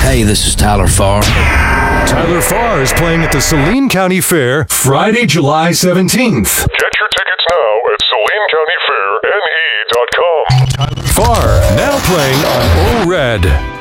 Hey, this is Tyler Farr. Tyler Farr is playing at the Saline County Fair Friday, July 17th. Get your tickets now at SalineCountyFairNE.com. Tyler Farr, now playing on O Red.